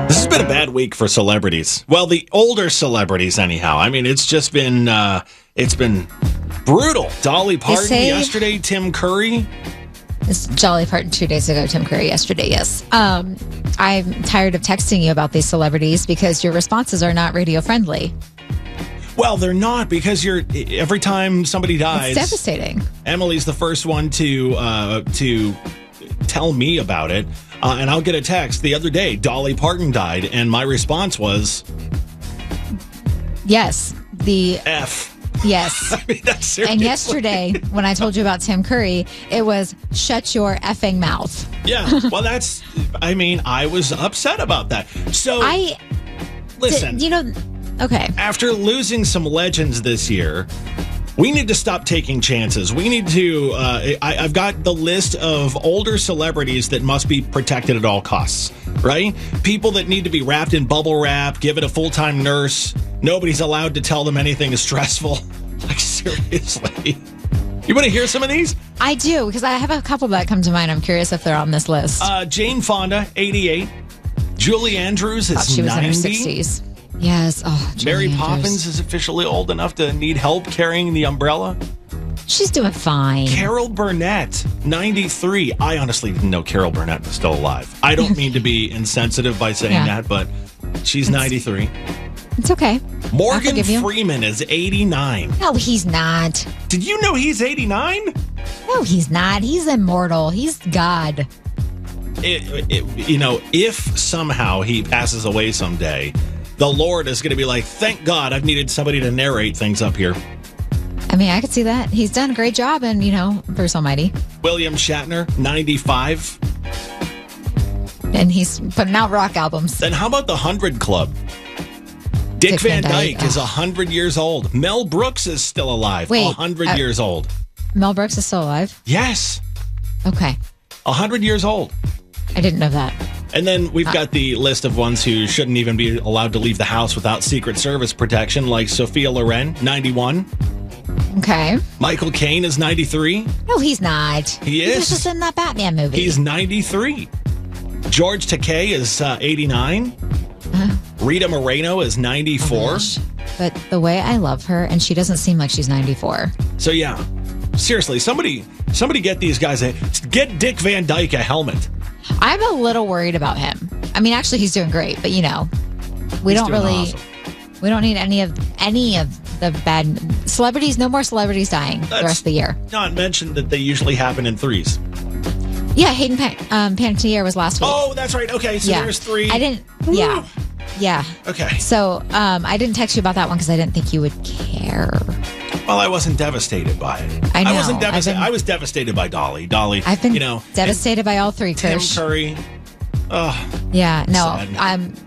This has been a bad week for celebrities. Well, the older celebrities, anyhow. I mean, it's been brutal. Dolly Parton yesterday, Tim Curry. It's Dolly Parton 2 days ago, Tim Curry yesterday, yes. I'm tired of texting you about these celebrities because your responses are not radio friendly. Well, they're not, because every time somebody dies, it's devastating. Emily's the first one to tell me about it. And I'll get a text the other day, Dolly Parton died, and my response was... Yes. The F. Yes. I mean, that's seriously. And yesterday, when I told you about Tim Curry, it was, shut your effing mouth. Yeah. Well, I was upset about that. So, listen. Okay. After losing some legends this year... We need to stop taking chances. We need to... I've got the list of older celebrities that must be protected at all costs, right? People that need to be wrapped in bubble wrap, given a full-time nurse. Nobody's allowed to tell them anything is stressful. Like, seriously. You want to hear some of these? I do, because I have a couple that come to mind. I'm curious if they're on this list. Jane Fonda, 88. Julie Andrews is 90. She was in her 60s. Yes. Oh, Mary Poppins is officially old enough to need help carrying the umbrella. She's doing fine. Carol Burnett, 93. I honestly didn't know Carol Burnett was still alive. I don't mean to be insensitive by saying that, but she's 93. It's okay. Morgan Freeman is 89. No, he's not. Did you know he's 89? No, he's not. He's immortal. He's God. If somehow he passes away someday... The Lord is going to be like, thank God I've needed somebody to narrate things up here. I mean, I could see that. He's done a great job in, Bruce Almighty. William Shatner, 95. And he's putting out rock albums. Then how about the 100 Club? Dick Van Dyke is 100 years old. Mel Brooks is still alive. Wait, 100 years old. Mel Brooks is still alive? Yes. Okay. 100 years old. I didn't know that. And then we've got the list of ones who shouldn't even be allowed to leave the house without Secret Service protection, like Sophia Loren, 91. Okay. Michael Caine is 93. No, he's not. He is. He was just in that Batman movie. He's 93. George Takei is 89. Rita Moreno is 94. But the way I love her, and she doesn't seem like she's 94. So, yeah. Seriously, somebody get these guys get Dick Van Dyke a helmet. I'm a little worried about him. I mean, actually, he's doing great, but we don't really, awesome. We don't need any of the bad celebrities. No more celebrities dying the rest of the year. Not mentioned that they usually happen in threes. Yeah, Hayden Panettiere was last week. Oh, that's right. Okay, so there's three. I didn't. Yeah. Okay. So I didn't text you about that one because I didn't think you would care. Well, I wasn't devastated by it. I know. I wasn't devastated. I was devastated by Dolly. I've been devastated by all three. Tim Curry. Yeah. No. Sad.